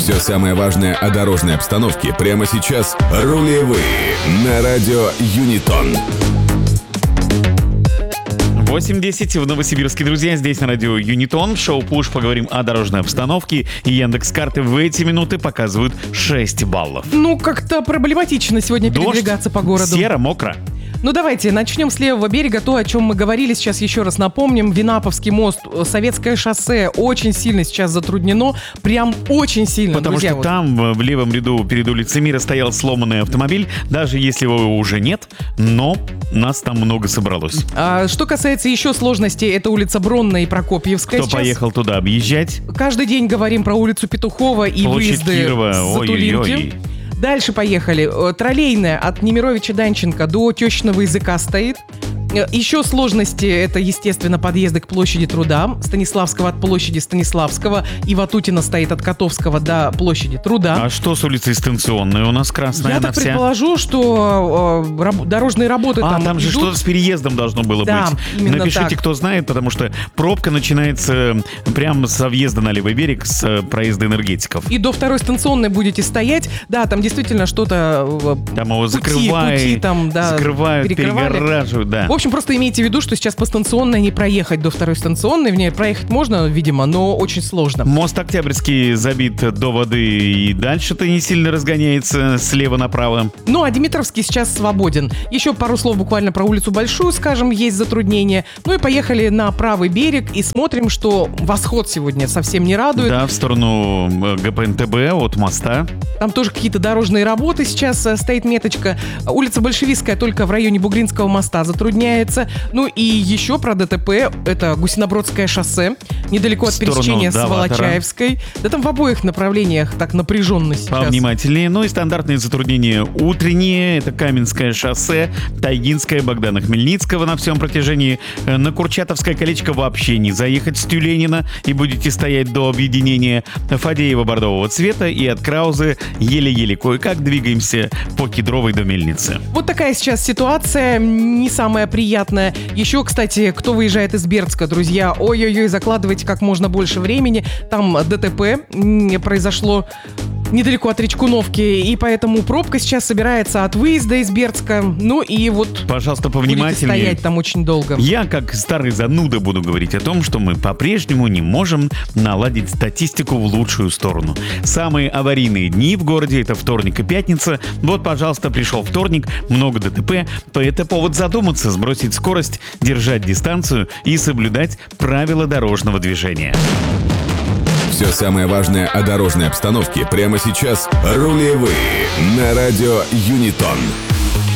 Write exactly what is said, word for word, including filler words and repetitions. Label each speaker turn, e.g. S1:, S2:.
S1: Все самое важное о дорожной обстановке прямо сейчас. Рулевые на радио Юнитон.
S2: восемь десять в Новосибирске, друзья. Здесь на радио Юнитон. Шоу «Пуш». Поговорим о дорожной обстановке. И Яндекс.Карты в эти минуты показывают шесть баллов.
S3: Ну, как-то проблематично сегодня
S2: Дождь,
S3: передвигаться по городу.
S2: серо, мокро.
S3: Ну, давайте начнем с левого берега. То, о чем мы говорили, сейчас еще раз напомним. Винаповский мост, Советское шоссе очень сильно сейчас затруднено. Прям очень сильно,
S2: Потому
S3: друзья,
S2: что
S3: вот.
S2: там, в левом ряду перед улицей Мира, стоял сломанный автомобиль. Даже если его уже нет, но нас там много собралось.
S3: А, что касается еще сложностей, это улица Бронная и Прокопьевская.
S2: Кто
S3: сейчас
S2: поехал туда объезжать?
S3: Каждый день говорим про улицу Петухова и
S2: Площадь
S3: выезды
S2: Кирова.
S3: с Затулинки.
S2: Ой-ой-ой.
S3: Дальше поехали. Троллейная от Немировича-Данченко до Тещиного языка стоит. Еще сложности — это, естественно, подъезды к площади Труда. Станиславского от площади Станиславского. И Ватутина стоит от Котовского до площади Труда.
S2: А что с улицей Станционной? У нас красная
S3: Я
S2: она
S3: так
S2: вся.
S3: предположу, что э, раб- дорожные работы
S2: А,
S3: там
S2: там же
S3: идут.
S2: что-то с переездом должно было
S3: Да,
S2: быть.
S3: именно
S2: Напишите,
S3: так.
S2: кто знает, потому что пробка начинается прямо со въезда на левый берег, с э, проезда энергетиков.
S3: И до второй станционной будете стоять. Да, там действительно что-то... э,
S2: Там его
S3: пути-
S2: закрывают,
S3: пути там, да,
S2: закрывают,
S3: перекрывали.
S2: перегораживают, да.
S3: В общем, просто имейте в виду, что сейчас по станционной не проехать до второй станционной. В ней проехать можно, видимо, но очень сложно.
S2: Мост Октябрьский забит до воды, и дальше-то не сильно разгоняется слева направо.
S3: Ну, а Димитровский сейчас свободен. Еще пару слов буквально про улицу Большую, скажем, есть затруднения. Ну и поехали на правый берег и смотрим, что восход сегодня совсем не радует.
S2: Да, в сторону э, ГПНТБ от моста.
S3: Там тоже какие-то дорожные работы сейчас э, стоит меточка. Улица Большевистская только в районе Бугринского моста затрудняется. Ну и еще про ДТП. Это Гусинобродское шоссе, недалеко
S2: В
S3: от
S2: сторону
S3: пересечения с
S2: Даватора.
S3: Волочаевской. Да там в обоих направлениях так напряженно сейчас.
S2: Повнимательнее. Ну и стандартные затруднения утренние. Это Каменское шоссе, Тайгинское, Богдана Хмельницкого на всем протяжении. Э, На Курчатовское колечко вообще не заехать с Тюленина и будете стоять до объединения Фадеева бордового цвета, и от Краузы еле-еле кое-как двигаемся по Кедровой до Мельницы.
S3: Вот такая сейчас ситуация, не самая приятная. Еще, кстати, кто выезжает из Бердска, друзья, ой-ой-ой, закладывайте как можно больше времени. Там ДТП м, произошло недалеко от Речкуновки, и поэтому пробка сейчас собирается от выезда из Бердска. Ну и вот
S2: Пожалуйста,
S3: будете
S2: повнимательнее.
S3: стоять там очень долго.
S2: Я, как старый зануда, буду говорить о том, что мы по-прежнему не можем наладить статистику в лучшую сторону. Самые аварийные дни в городе — это вторник и пятница. Вот, пожалуйста, пришел вторник, много ДТП. Это повод задуматься, сбросить скорость, держать дистанцию и соблюдать правила дорожного движения.
S1: Все самое важное о дорожной обстановке прямо сейчас. Рулевые на радио Юнитон.